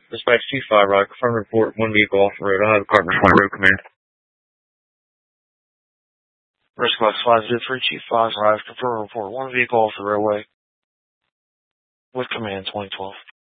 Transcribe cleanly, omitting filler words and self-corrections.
Dispatch 2-5, right. Confirm report. One vehicle off the road. I'll have a car respond road command. Rescue Box 50325, right. Confirm report. One vehicle off the roadway. With command 2012.